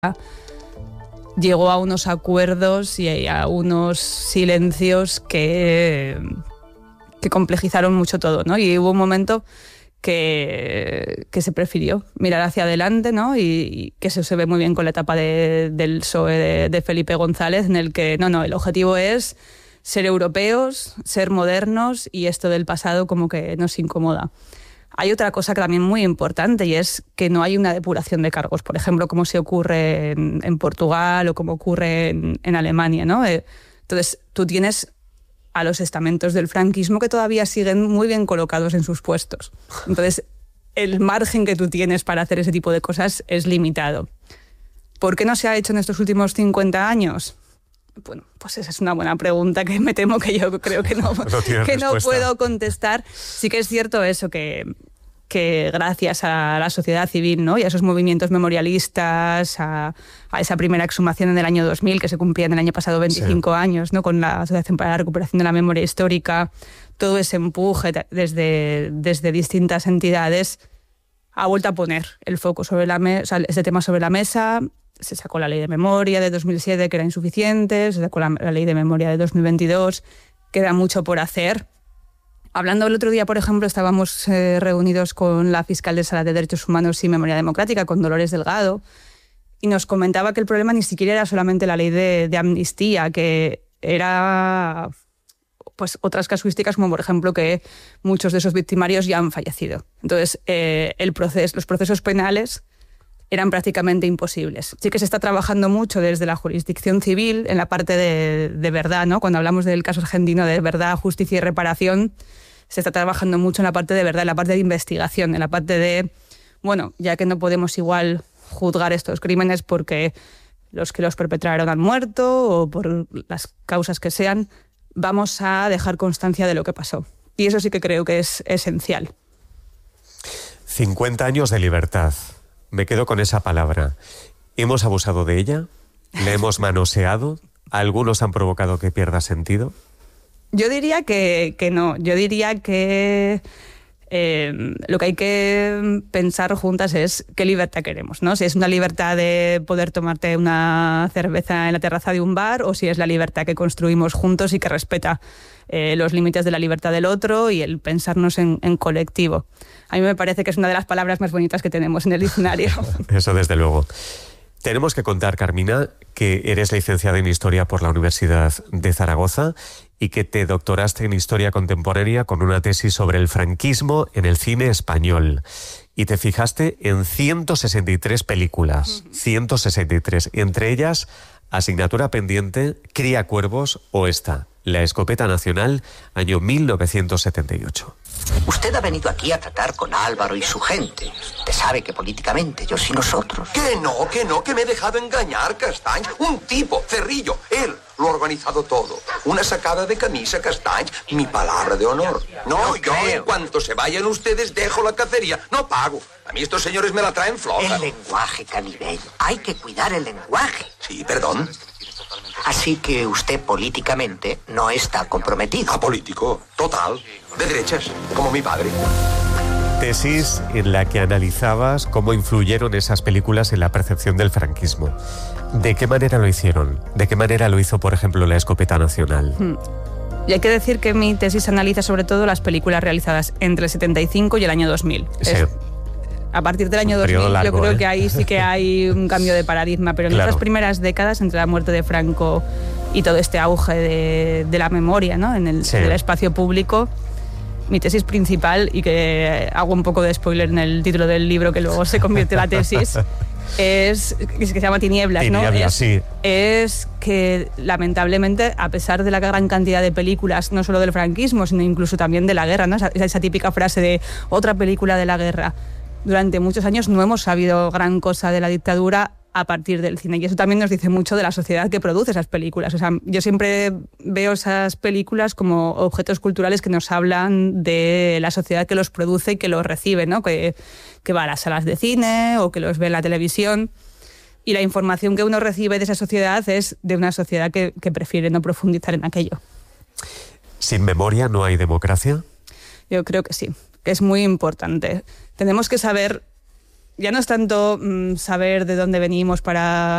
llegó a unos acuerdos y a unos silencios que complejizaron mucho todo, ¿no? Y hubo un momento que se prefirió mirar hacia adelante, ¿no? Y que eso se ve muy bien con la etapa del PSOE de Felipe González, en el que el objetivo es ser europeos, ser modernos, y esto del pasado como que nos incomoda. Hay otra cosa que también muy importante, y es que no hay una depuración de cargos, por ejemplo, como se ocurre en Portugal o como ocurre en Alemania, ¿no? Entonces, tú tienes a los estamentos del franquismo que todavía siguen muy bien colocados en sus puestos. Entonces, el margen que tú tienes para hacer ese tipo de cosas es limitado. ¿Por qué no se ha hecho en estos últimos 50 años? Bueno, pues esa es una buena pregunta que me temo que yo creo que no puedo contestar. Sí que es cierto eso, que gracias a la sociedad civil, ¿no? Y a esos movimientos memorialistas, a esa primera exhumación en el año 2000, que se cumplía en el año pasado 25 años, ¿no? Con la Asociación para la Recuperación de la Memoria Histórica, todo ese empuje desde distintas entidades ha vuelto a poner el foco sobre este tema sobre la mesa. Se sacó la ley de memoria de 2007, que era insuficiente, se sacó la ley de memoria de 2022, queda mucho por hacer. Hablando el otro día, por ejemplo, estábamos reunidos con la fiscal de Sala de Derechos Humanos y Memoria Democrática, con Dolores Delgado, y nos comentaba que el problema ni siquiera era solamente la ley de amnistía, que era pues otras casuísticas, como por ejemplo que muchos de esos victimarios ya han fallecido. Entonces, los procesos penales eran prácticamente imposibles. Sí que se está trabajando mucho desde la jurisdicción civil en la parte de verdad, ¿no? Cuando hablamos del caso argentino de verdad, justicia y reparación, se está trabajando mucho en la parte de verdad, en la parte de investigación, en la parte de, ya que no podemos igual juzgar estos crímenes porque los que los perpetraron han muerto o por las causas que sean, vamos a dejar constancia de lo que pasó. Y eso sí que creo que es esencial. 50 años de libertad. Me quedo con esa palabra. ¿Hemos abusado de ella? ¿Le hemos manoseado? ¿Algunos han provocado que pierda sentido? Yo diría que no. Yo diría que lo que hay que pensar juntas es qué libertad queremos, ¿no? Si es una libertad de poder tomarte una cerveza en la terraza de un bar, o si es la libertad que construimos juntos y que respeta los límites de la libertad del otro y el pensarnos en colectivo. A mí me parece que es una de las palabras más bonitas que tenemos en el diccionario. Eso desde luego. Tenemos que contar, Carmina, que eres licenciada en Historia por la Universidad de Zaragoza y que te doctoraste en Historia Contemporánea con una tesis sobre el franquismo en el cine español. Y te fijaste en 163 películas, 163, entre ellas Asignatura pendiente, Cría cuervos o esta, La escopeta nacional, año 1978. Usted ha venido aquí a tratar con Álvaro y su gente. Usted sabe que políticamente ellos y nosotros... Que me he dejado engañar, Castañ. Un tipo, Cerrillo, él lo ha organizado todo. Una sacada de camisa, Castañ, mi palabra de honor. No, yo en cuanto se vayan ustedes dejo la cacería. No pago. A mí estos señores me la traen floja. El lenguaje, Canibel. Hay que cuidar el lenguaje. Sí, perdón. Así que usted políticamente no está comprometido. Apolítico, total. De derechas, como mi padre. Tesis en la que analizabas cómo influyeron esas películas en la percepción del franquismo. ¿De qué manera lo hicieron? ¿De qué manera lo hizo, por ejemplo, La escopeta nacional? Y hay que decir que mi tesis analiza sobre todo las películas realizadas entre el 75 y el año 2000. Sí. A partir del año 2000 largo, yo creo que ahí sí que hay un cambio de paradigma, pero en esas primeras décadas, entre la muerte de Franco y todo este auge de la memoria, ¿no? en el espacio público, mi tesis principal, y que hago un poco de spoiler en el título del libro que luego se convierte en la tesis, es que se llama Tinieblas, ¿no? Es que lamentablemente, a pesar de la gran cantidad de películas, no solo del franquismo, sino incluso también de la guerra, ¿no? Esa típica frase de otra película de la guerra, durante muchos años no hemos sabido gran cosa de la dictadura a partir del cine, y eso también nos dice mucho de la sociedad que produce esas películas. O sea, yo siempre veo esas películas como objetos culturales que nos hablan de la sociedad que los produce y que los recibe, ¿no? Que va a las salas de cine o que los ve en la televisión, y la información que uno recibe de esa sociedad es de una sociedad que prefiere no profundizar en aquello. ¿Sin memoria no hay democracia? Yo creo que sí, que es muy importante. Tenemos que saber, ya no es tanto saber de dónde venimos para